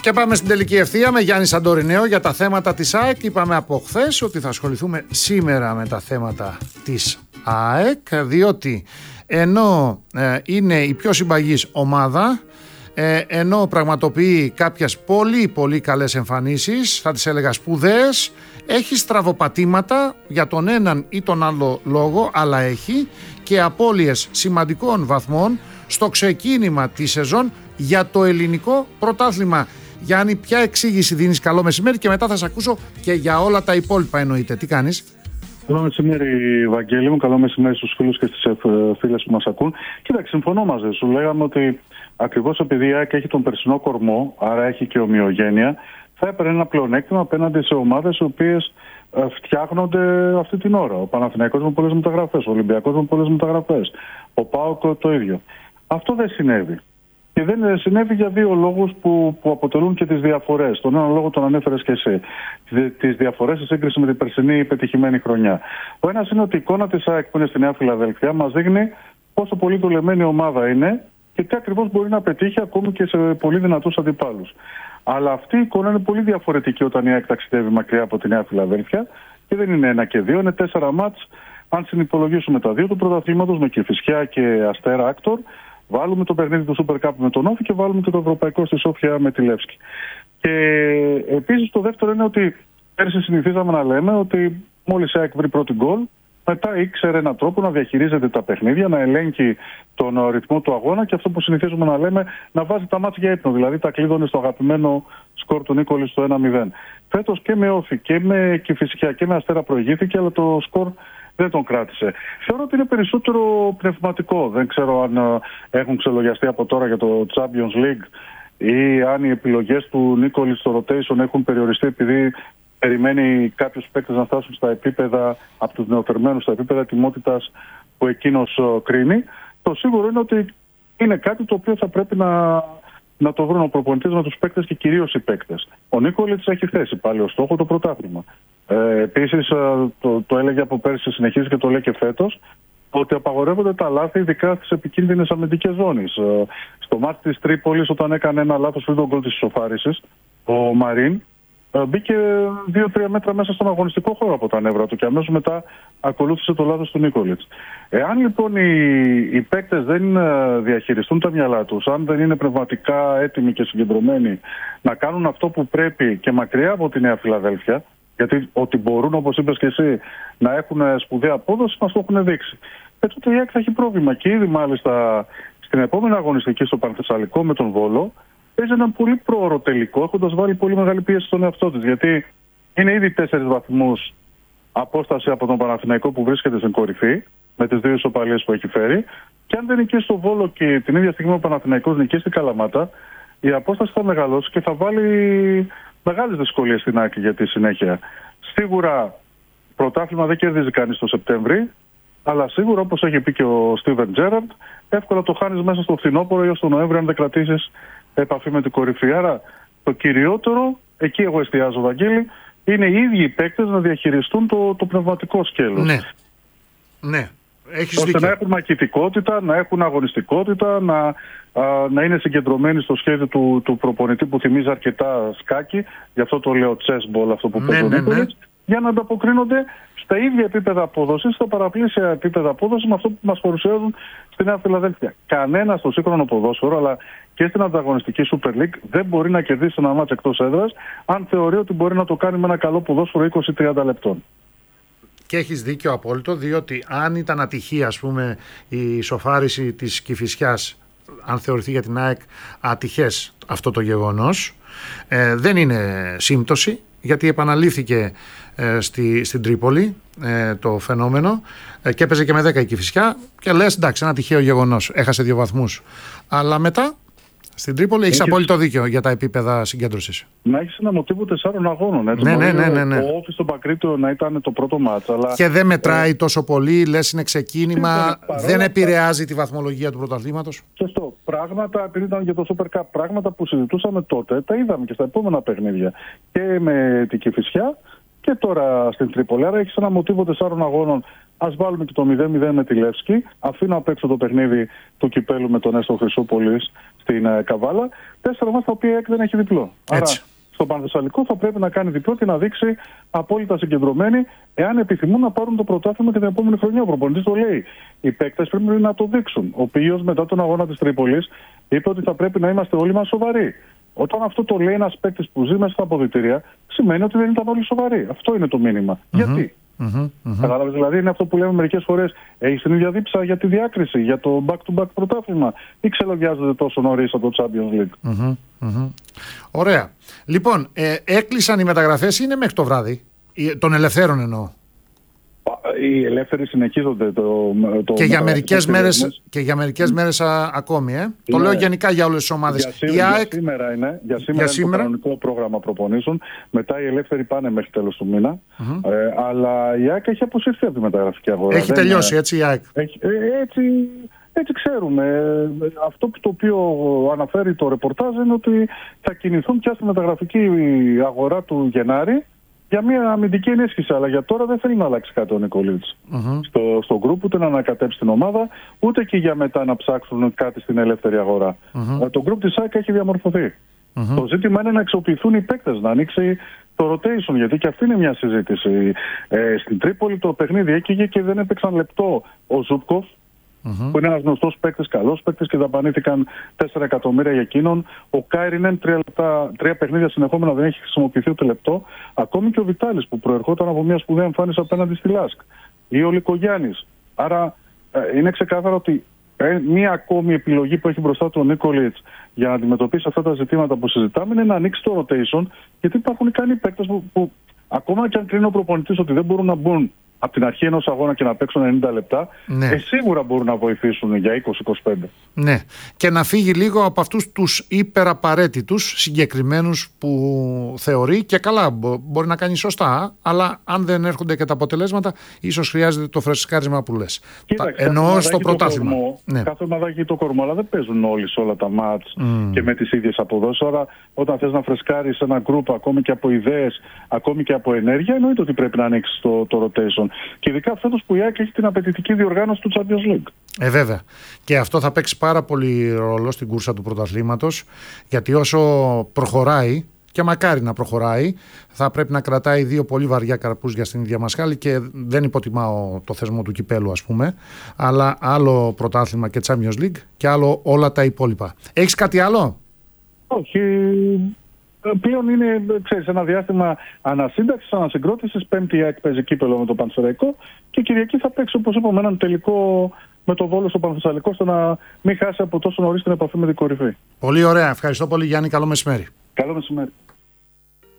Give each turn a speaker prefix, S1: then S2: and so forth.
S1: Και πάμε στην τελική ευθεία με Γιάννη Σαντορινέο για τα θέματα της ΑΕΚ. Είπαμε από χθες ότι θα ασχοληθούμε σήμερα με τα θέματα της ΑΕΚ, διότι ενώ είναι η πιο συμπαγής ομάδα, ενώ πραγματοποιεί κάποιες πολύ καλές εμφανίσεις, θα τις έλεγα σπουδαίες, έχει στραβοπατήματα για τον έναν ή τον άλλο λόγο, αλλά έχει και απώλειες σημαντικών βαθμών στο ξεκίνημα της σεζόν για το ελληνικό πρωτάθλημα. Γιάννη, ποια εξήγηση δίνεις? Καλό μεσημέρι, και μετά θα σε ακούσω και για όλα τα υπόλοιπα εννοείται. Τι κάνεις?
S2: Καλό μεσημέρι, Βαγγέλη μου. Καλό μεσημέρι στους φίλους και στις φίλες που μας ακούν. Κοίταξε, συμφωνώ μαζί σου. Λέγαμε ότι ακριβώς επειδή η ΑΕΚ έχει τον περσινό κορμό, άρα έχει και ομοιογένεια, θα έπαιρνε ένα πλεονέκτημα απέναντι σε ομάδες οι οποίες φτιάχνονται αυτή την ώρα. Ο Παναθηναϊκός με πολλές μεταγραφές, ο Ολυμπιακός με πολλές μεταγραφές, ο ΠΑΟΚ το ίδιο. Αυτό δεν συνέβη. Και δεν συνέβη για δύο λόγους που αποτελούν και τις διαφορές. Τον ένα λόγο τον ανέφερες και εσύ. Τις διαφορές σε σύγκριση με την περσινή πετυχημένη χρονιά. Ο ένας είναι ότι η εικόνα της ΑΕΚ που είναι στη Νέα Φιλαδέλφια μας δείχνει πόσο πολύ δουλεμένη ομάδα είναι και τι ακριβώς μπορεί να πετύχει ακόμη και σε πολύ δυνατούς αντιπάλους. Αλλά αυτή η εικόνα είναι πολύ διαφορετική όταν η ΑΕΚ ταξιδεύει μακριά από τη Νέα Φιλαδέλφια και δεν είναι 1 και 2, είναι 4 μάτς. Αν συνυπολογίσουμε τα δύο του πρωταθλήματος με Κηφισιά και Αστέρα Άκτορ, βάλουμε το παιχνίδι του Super Cup με τον Όφη και βάλουμε και το ευρωπαϊκό στη Σόφια με τη Λεύσκη. Και επίσης το δεύτερο είναι ότι πέρσι συνηθίζαμε να λέμε ότι μόλις η ΑΕΚ βρει πρώτη γκολ, μετά ήξερε έναν τρόπο να διαχειρίζεται τα παιχνίδια, να ελέγχει τον ρυθμό του αγώνα και αυτό που συνηθίζουμε να λέμε, να βάζει τα μάτια για ύπνο. Δηλαδή τα κλείδωνε στο αγαπημένο σκορ του Νίκολη στο 1-0. Φέτος και με Όφη και με Κηφισιά και με Αστέρα προηγήθηκε, αλλά το σκορ δεν τον κράτησε. Θεωρώ ότι είναι περισσότερο πνευματικό. Δεν ξέρω αν έχουν ξελογιαστεί από τώρα για το Champions League ή αν οι επιλογές του Νίκολη στο rotation έχουν περιοριστεί επειδή περιμένει κάποιους παίκτες να φτάσουν στα επίπεδα, από τους νεοφερμένους, στα επίπεδα ετοιμότητας που εκείνος κρίνει. Το σίγουρο είναι ότι είναι κάτι το οποίο θα πρέπει να το βρουν ο προπονητής με τους παίκτες και κυρίως οι παίκτες. Ο Νίκολιτς έχει θέσει πάλι ως στόχο το πρωτάθλημα. Επίσης, το έλεγε από πέρσι, συνεχίζει και το λέει και φέτος, ότι απαγορεύονται τα λάθη, ειδικά στις επικίνδυνες αμυντικές ζώνες. Στο μάτι της Τρίπολης, όταν έκανε ένα λάθος πριν τον γκολ της ισοφάρισης, ο Μαρίν μπήκε 2-3 μέτρα μέσα στον αγωνιστικό χώρο από τα νεύρα του και αμέσως μετά ακολούθησε το λάθος του Νίκολιτς. Εάν λοιπόν οι παίκτες δεν διαχειριστούν τα μυαλά τους, αν δεν είναι πνευματικά έτοιμοι και συγκεντρωμένοι να κάνουν αυτό που πρέπει και μακριά από τη Νέα Φιλαδέλφια, γιατί ότι μπορούν, όπως είπες και εσύ, να έχουν σπουδαία απόδοση, μας το έχουν δείξει. Τότε η ΑΕΚ θα έχει πρόβλημα. Και ήδη μάλιστα στην επόμενη αγωνιστική στο Πανθεσσαλικό με τον Βόλο, παίζει ένα πολύ πρόωρο τελικό, έχοντας βάλει πολύ μεγάλη πίεση στον εαυτό της. Γιατί είναι ήδη 4 βαθμούς απόσταση από τον Παναθηναϊκό που βρίσκεται στην κορυφή, με τις 2 ισοπαλίες που έχει φέρει. Και αν δεν νικήσει στο Βόλο και την ίδια στιγμή ο Παναθηναϊκός νικήσει στην Καλαμάτα, η απόσταση θα μεγαλώσει και θα βάλει μεγάλες δυσκολίες στην ΑΕΚ για τη συνέχεια. Σίγουρα πρωτάθλημα δεν κερδίζει κανείς το Σεπτέμβρη, αλλά σίγουρα, όπως έχει πει και ο Στίβεν Τζέραρντ, εύκολα το χάνεις μέσα στο φθινόπωρο ή στο Νοέμβριο αν δεν κρατήσεις επαφή με την κορυφή. Άρα το κυριότερο, εκεί εγώ εστιάζω, Βαγγέλη, είναι οι ίδιοι οι παίκτες να διαχειριστούν το πνευματικό σκέλος.
S1: Ναι. Έχεις
S2: ώστε
S1: δίκιο.
S2: να έχουν μαχητικότητα, να έχουν αγωνιστικότητα, να είναι συγκεντρωμένοι στο σχέδιο του προπονητή που θυμίζει αρκετά σκάκι, γι' αυτό το λέω chessball αυτό που παίζει ο Νίκολιτς, για να ανταποκρίνονται στα ίδια επίπεδα απόδοσης, στα παραπλήσια επίπεδα απόδοσης με αυτό που μας παρουσιάζουν στη Νέα Φιλαδέλφια. Κανένα στο σύγχρονο ποδόσφαιρο, αλλά και στην ανταγωνιστική Super League, δεν μπορεί να κερδίσει ένα μάτς εκτός έδρας, αν θεωρεί ότι μπορεί να το κάνει με ένα καλό ποδόσφαιρο 20-30 λεπτών.
S1: Και έχεις δίκιο απόλυτο, διότι αν ήταν ατυχία, ας πούμε, η ισοφάριση της Κηφισιάς, αν θεωρηθεί για την ΑΕΚ ατυχές αυτό το γεγονός, δεν είναι σύμπτωση, γιατί επαναλήφθηκε στην Τρίπολη το φαινόμενο και έπαιζε και με 10 η Κηφισιά και λες εντάξει, ένα τυχαίο γεγονός, έχασε 2 βαθμούς. Αλλά μετά στην Τρίπολη έχεις απόλυτο δίκιο για τα επίπεδα συγκέντρωσης.
S2: Να έχεις ένα μοτίβο 4 αγώνων.
S1: Ναι.
S2: Ο Όφη στο Πακρίτιο να ήταν το πρώτο μάτς. Αλλά
S1: και δεν μετράει τόσο πολύ, λες είναι ξεκίνημα, δεν επηρεάζει τη βαθμολογία του πρωταθλήματος.
S2: Σωστό. Πράγματα, επειδή ήταν και το Super Cup, πράγματα που συζητούσαμε τότε, τα είδαμε και στα επόμενα παιχνίδια. Και με την Κηφισιά και τώρα στην Τρίπολη. Άρα έχεις ένα μοτίβο 4 αγώνων Ας βάλουμε και το 0-0 με τη Λεύσκη. Αφήνω απ' έξω το παιχνίδι του κυπέλου με τον Έστω Χρυσούπολης στην Καβάλα. 4 μάτς τα οποία η ΑΕΚ δεν έχει διπλό.
S1: Έτσι.
S2: Άρα στο Πανθεσσαλικό θα πρέπει να κάνει διπλό και να δείξει απόλυτα συγκεντρωμένοι, εάν επιθυμούν να πάρουν το πρωτάθλημα και την επόμενη χρονιά. Ο προπονητής το λέει. Οι παίκτες πρέπει να το δείξουν. Ο οποίος μετά τον αγώνα της Τρίπολης είπε ότι θα πρέπει να είμαστε όλοι μας σοβαροί. Όταν αυτό το λέει ένας παίκτης που ζει μέσα στα αποδυτήρια, σημαίνει ότι δεν ήταν όλοι σοβαροί. Αυτό είναι το μήνυμα. Γιατί? Κατάλαβες, δηλαδή είναι αυτό που λέμε μερικές φορές. Έχεις την ίδια δίψα για τη διάκριση, για το back-to-back πρωτάθλημα, ή ξελογιάζονται τόσο νωρίς από το Champions League?
S1: Ωραία. Λοιπόν, έκλεισαν οι μεταγραφές ή είναι μέχρι το βράδυ? Των ελευθέρων εννοώ.
S2: Οι ελεύθεροι συνεχίζονται
S1: και για μερικές μέρες ακόμη. Το λέω γενικά για όλες τις ομάδες.
S2: Για σήμερα είναι το κανονικό πρόγραμμα προπονήσεων. Μετά οι ελεύθεροι πάνε μέχρι τέλος του μήνα. Αλλά η ΑΕΚ έχει αποσυρθεί από τη μεταγραφική αγορά.
S1: Έχει τελειώσει έτσι η ΑΕΚ.
S2: Έτσι ξέρουμε. Αυτό το οποίο αναφέρει το ρεπορτάζ είναι ότι θα κινηθούν πια στη μεταγραφική αγορά του Γενάρη για μια αμυντική ενίσχυση. Αλλά για τώρα δεν θέλει να αλλάξει κάτι ο Νικολίτς στο γκρουπ, ούτε να ανακατέψει την ομάδα, ούτε και για μετά να ψάξουν κάτι στην ελεύθερη αγορά. Το γκρουπ της ΑΕΚ έχει διαμορφωθεί. Το ζήτημα είναι να αξιοποιηθούν οι παίκτες, να ανοίξει το rotation, γιατί και αυτή είναι μια συζήτηση. Στην Τρίπολη το παιχνίδι έκυγε και δεν έπαιξαν λεπτό ο Ζούπκοφ, που είναι ένας γνωστός παίκτης, καλός παίκτης, και δαπανήθηκαν 4 εκατομμύρια για εκείνον. Ο Κάιρινεν 3 παιχνίδια συνεχόμενα δεν έχει χρησιμοποιηθεί ούτε λεπτό. Ακόμη και ο Βιτάλης που προερχόταν από μια σπουδαία εμφάνιση απέναντι στη Λάσκ. Ή ο Λικογιάννης. Άρα είναι ξεκάθαρο ότι μία ακόμη επιλογή που έχει μπροστά του ο Νίκολιτς για να αντιμετωπίσει αυτά τα ζητήματα που συζητάμε είναι να ανοίξει το rotation, γιατί υπάρχουν ικανοί παίκτες που ακόμα και αν κρίνει ο προπονητής ότι δεν μπορούν να μπουν από την αρχή ενός αγώνα και να παίξουν 90 λεπτά, σίγουρα μπορούν να βοηθήσουν για 20-25.
S1: Ναι, και να φύγει λίγο από αυτούς τους υπεραπαραίτητους συγκεκριμένους που θεωρεί, και καλά μπορεί να κάνει σωστά, αλλά αν δεν έρχονται και τα αποτελέσματα, ίσως χρειάζεται το φρεσκάρισμα που λες. Εννοώ στο πρωτάθλημα.
S2: Κάθε ομάδα έχει το κορμό, αλλά δεν παίζουν όλοι σε όλα τα μάτς και με τις ίδιες αποδόσεις. Άρα, όταν θες να φρεσκάρεις ένα γκρουπ, ακόμη και από ιδέες, ακόμη και από ενέργεια, εννοείται ότι πρέπει να ανοίξεις το rotation. Και ειδικά φέτος που η ΑΕΚ έχει την απαιτητική διοργάνωση του Champions League.
S1: Βέβαια. Και αυτό θα παίξει πάρα πολύ ρόλο στην κούρσα του πρωταθλήματος, γιατί όσο προχωράει, και μακάρι να προχωράει, θα πρέπει να κρατάει 2 πολύ βαριά καρπούζια στην ίδια μασχάλη, και δεν υποτιμάω το θεσμό του κυπέλου, ας πούμε, αλλά άλλο πρωτάθλημα και Champions League και άλλο όλα τα υπόλοιπα. Έχεις κάτι άλλο?
S2: Όχι. Πλέον είναι, ξέρεις, ένα διάστημα ανασύνταξης, ανασυγκρότησης. Πέμπτη η ΑΕΚ παίζει κύπελλο με το Πανσεραϊκό και Κυριακή θα παίξει, όπως είπαμε, έναν τελικό με το Βόλο στο Πανθεσσαλικό, ώστε να μην χάσει από τόσο νωρίς την επαφή με την κορυφή.
S1: Πολύ ωραία. Ευχαριστώ πολύ, Γιάννη. Καλό μεσημέρι.
S2: Καλό μεσημέρι.